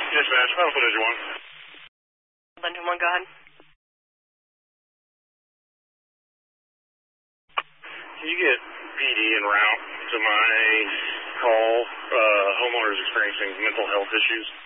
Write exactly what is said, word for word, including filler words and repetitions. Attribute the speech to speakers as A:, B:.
A: Dispatch, final footage one.
B: London one, go ahead.
A: Can you get P D en route to my call? Uh, homeowners experiencing mental health issues.